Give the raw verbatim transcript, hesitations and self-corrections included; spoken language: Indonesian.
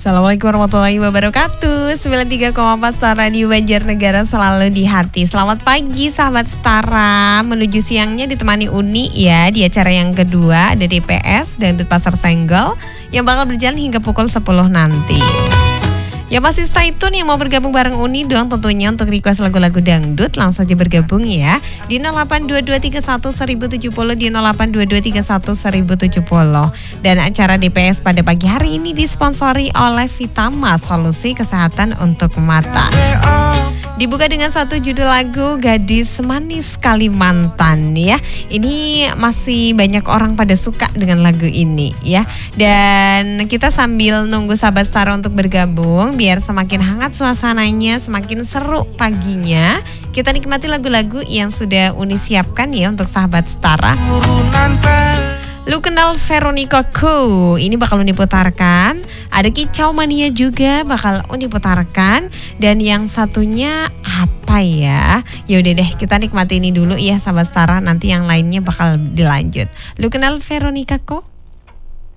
Assalamualaikum warahmatullahi wabarakatuh. sembilan puluh tiga koma empat Star Radio Banjarnegara selalu di hati. Selamat pagi sahabat Stara. Menuju siangnya ditemani Uni ya di acara yang kedua ada D P S Dangdut Pasar Senggol yang bakal berjalan hingga pukul sepuluh nanti. Ya masih stay tune yang mau bergabung bareng Uni dong tentunya untuk request lagu-lagu dangdut langsung aja bergabung ya di nol delapan dua dua tiga satu seribu tujuh puluh di nol delapan dua dua tiga satu seribu tujuh puluh. Dan acara D P S pada pagi hari ini disponsori oleh Vitama, solusi kesehatan untuk mata. Dibuka dengan satu judul lagu Gadis Manis Kalimantan ya. Ini masih banyak orang pada suka dengan lagu ini ya. Dan kita sambil nunggu sahabat Stara untuk bergabung biar semakin hangat suasananya, semakin seru paginya. Kita nikmati lagu-lagu yang sudah Uni siapkan ya untuk sahabat Stara. Lu kenal Veronica Ko, ini bakal Uni putarkan. Ada Kicau Mania juga bakal Uni putarkan. Dan yang satunya apa ya? Yaudah deh kita nikmati ini dulu ya sahabat Stara. Nanti yang lainnya bakal dilanjut. Lu kenal Veronica Ko?